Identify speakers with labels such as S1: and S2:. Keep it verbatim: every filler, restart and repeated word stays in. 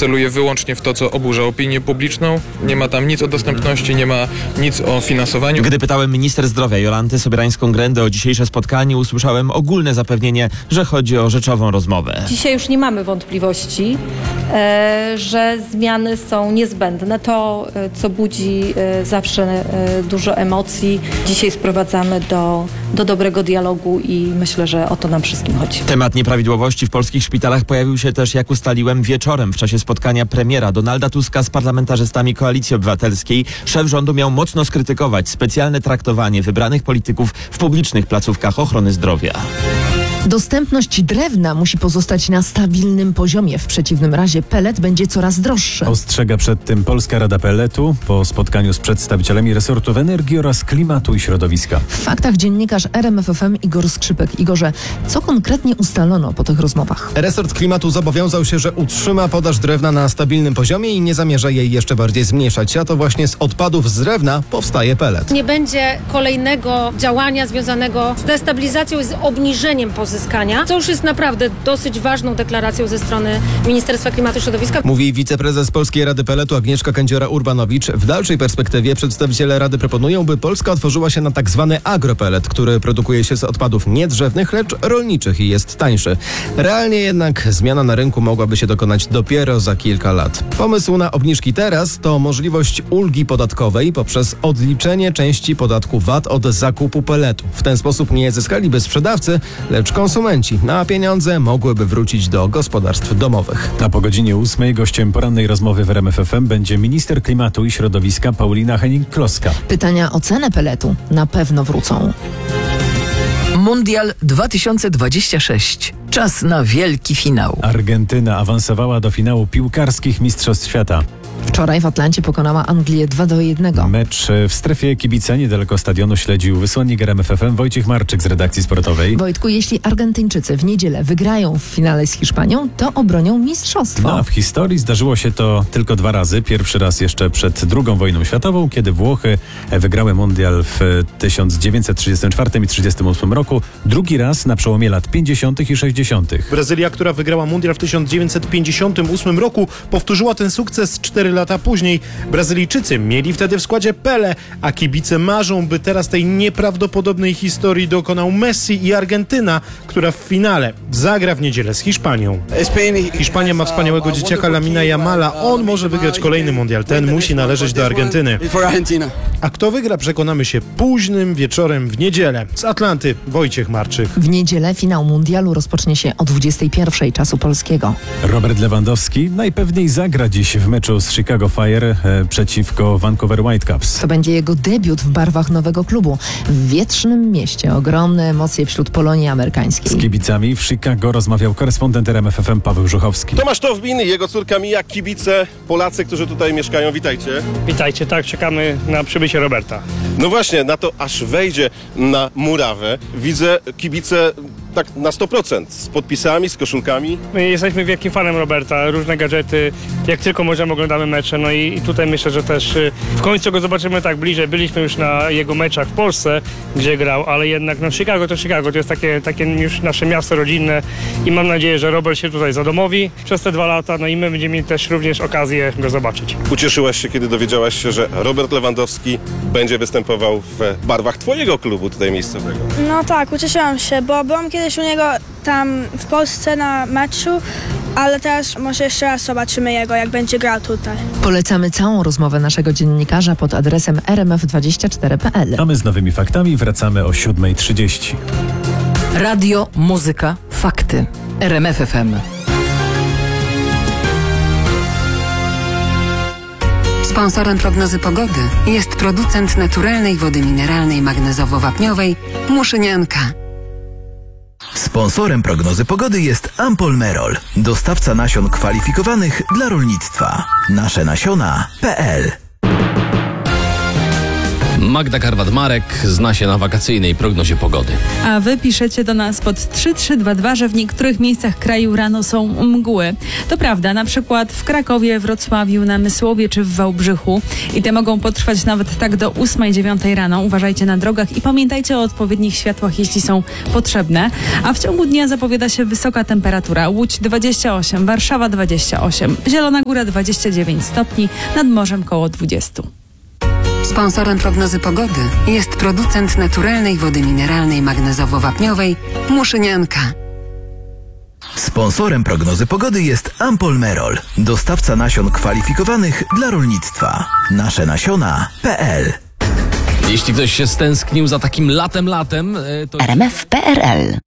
S1: celuje wyłącznie w to, co oburza opinię publiczną. Nie ma tam nic o dostępności, nie ma nic o finansowaniu.
S2: Gdy pytałem minister zdrowia Jolanty Sobierańską-Grendę o dzisiejsze spotkanie, usłyszałem ogólne zapewnienie, że chodzi o rzeczową rozmowę.
S3: Dzisiaj już nie mamy wątpliwości, e, że zmiany są niezbędne. To, e, co budzi e, zawsze e, dużo emocji, dzisiaj sprowadzamy do, do dobrego dialogu i myślę, że o to nam wszystkim chodzi.
S2: Temat nieprawidłowości w polskich szpitalach pojawił się też, jak ustaliłem, wieczorem w czasie spotkania premiera Donalda Tuska z parlamentarzystami Koalicji Obywatelskiej. Szef rządu miał mocno skrytykować specjalne traktowanie wybranych polityków w publicznych placówkach ochrony zdrowia.
S4: Dostępność drewna musi pozostać na stabilnym poziomie. W przeciwnym razie pelet będzie coraz droższy.
S5: Ostrzega przed tym Polska Rada Pelletu po spotkaniu z przedstawicielami resortów energii oraz klimatu i środowiska.
S4: W faktach dziennikarz R M F F M Igor Skrzypek. Igorze, co konkretnie ustalono po tych rozmowach?
S6: Resort klimatu zobowiązał się, że utrzyma podaż drewna na stabilnym poziomie i nie zamierza jej jeszcze bardziej zmniejszać. A to właśnie z odpadów z drewna powstaje pelet.
S7: Nie będzie kolejnego działania związanego z destabilizacją i z obniżeniem pozyskania. Co już jest naprawdę dosyć ważną deklaracją ze strony Ministerstwa Klimatu i Środowiska.
S6: Mówi wiceprezes Polskiej Rady Pelletu Agnieszka Kędziora-Urbanowicz. W dalszej perspektywie przedstawiciele Rady proponują, by Polska otworzyła się na tak zwany agropelet, który produkuje się z odpadów nie drzewnych, lecz rolniczych i jest tańszy. Realnie jednak zmiana na rynku mogłaby się dokonać dopiero za kilka lat. Pomysł na obniżki teraz to możliwość ulgi podatkowej poprzez odliczenie części podatku V A T od zakupu peletu. W ten sposób nie zyskaliby sprzedawcy, lecz konsumenci, a pieniądze mogłyby wrócić do gospodarstw domowych.
S5: A po godzinie ósmej gościem porannej rozmowy w R M F F M będzie minister klimatu i środowiska Paulina Hennig-Kloska.
S4: Pytania o cenę peletu na pewno wrócą.
S8: Mundial dwa tysiące dwudziesty szósty. Czas na wielki finał.
S5: Argentyna awansowała do finału piłkarskich Mistrzostw Świata.
S4: Wczoraj w Atlancie pokonała Anglię dwa do jednego.
S5: Mecz w strefie kibica niedaleko stadionu śledził wysłannik R M F F M Wojciech Marczyk z redakcji sportowej.
S4: Wojtku, jeśli Argentyńczycy w niedzielę wygrają w finale z Hiszpanią, to obronią mistrzostwo.
S5: No, a w historii zdarzyło się to tylko dwa razy. Pierwszy raz jeszcze przed drugą wojną światową, kiedy Włochy wygrały mundial w tysiąc dziewięćset trzydziestym czwartym i trzydziestym ósmym roku. Drugi raz na przełomie lat pięćdziesiątych i sześćdziesiątych.
S9: Brazylia, która wygrała mundial w tysiąc dziewięćset pięćdziesiątym ósmym roku, powtórzyła ten sukces cztery lata później. Brazylijczycy mieli wtedy w składzie Pelé, a kibice marzą, by teraz tej nieprawdopodobnej historii dokonał Messi i Argentyna, która w finale zagra w niedzielę z Hiszpanią. Hiszpania ma wspaniałego dzieciaka Lamina Yamala. On może wygrać kolejny mundial. Ten musi należeć do Argentyny. A kto wygra, przekonamy się późnym wieczorem w niedzielę. Z Atlanty Wojciech Marczyk.
S4: W niedzielę finał mundialu rozpocznie się o dwudziestej pierwszej czasu polskiego.
S5: Robert Lewandowski najpewniej zagra dziś w meczu z Chicago Fire e, przeciwko Vancouver Whitecaps.
S4: To będzie jego debiut w barwach nowego klubu. W wietrznym mieście ogromne emocje wśród Polonii amerykańskiej.
S5: Z kibicami w Chicago rozmawiał korespondent R M F F M Paweł Żuchowski.
S10: Tomasz Towbin, jego córka Mija, kibice, Polacy, którzy tutaj mieszkają. Witajcie.
S11: Witajcie, tak, czekamy na przybycie Roberta.
S10: No właśnie, na to aż wejdzie na murawę. Widzę kibice tak na sto procent, z podpisami, z koszulkami.
S11: My jesteśmy wielkim fanem Roberta, różne gadżety, jak tylko możemy oglądamy mecze, no i, i tutaj myślę, że też y, w końcu go zobaczymy tak bliżej. Byliśmy już na jego meczach w Polsce, gdzie grał, ale jednak no Chicago to Chicago, to jest takie, takie już nasze miasto rodzinne i mam nadzieję, że Robert się tutaj zadomowi przez te dwa lata, no i my będziemy mieli też również okazję go zobaczyć.
S10: Ucieszyłaś się, kiedy dowiedziałaś się, że Robert Lewandowski będzie występował w barwach twojego klubu tutaj miejscowego?
S12: No tak, ucieszyłam się, bo byłam kiedyś u niego tam w Polsce na meczu, ale teraz może jeszcze raz zobaczymy jego, jak będzie grał tutaj.
S4: Polecamy całą rozmowę naszego dziennikarza pod adresem r m f dwadzieścia cztery kropka p l.
S5: A my z nowymi faktami wracamy o siódma trzydzieści.
S8: Radio, muzyka, fakty. R M F F M.
S13: Sponsorem prognozy pogody jest producent naturalnej wody mineralnej magnezowo-wapniowej Muszynianka.
S14: Sponsorem prognozy pogody jest Ampol Merol, dostawca nasion kwalifikowanych dla rolnictwa. Nasze nasiona kropka p l
S15: Magda Karwat-Marek zna się na wakacyjnej prognozie pogody.
S16: A wy piszecie do nas pod trzy trzy dwa dwa, że w niektórych miejscach kraju rano są mgły. To prawda, na przykład w Krakowie, Wrocławiu, na Mysłowie czy w Wałbrzychu. I te mogą potrwać nawet tak do ósmej, dziewiątej rano. Uważajcie na drogach i pamiętajcie o odpowiednich światłach, jeśli są potrzebne. A w ciągu dnia zapowiada się wysoka temperatura. Łódź dwadzieścia osiem, Warszawa dwadzieścia osiem, Zielona Góra dwadzieścia dziewięć stopni, nad morzem koło dwadzieścia.
S13: Sponsorem prognozy pogody jest producent naturalnej wody mineralnej magnezowo-wapniowej Muszynianka.
S14: Sponsorem prognozy pogody jest Ampol Merol, dostawca nasion kwalifikowanych dla rolnictwa. nasze nasiona kropka p l.
S15: Jeśli ktoś się stęsknił za takim latem latem, to...
S17: R M F kropka p r l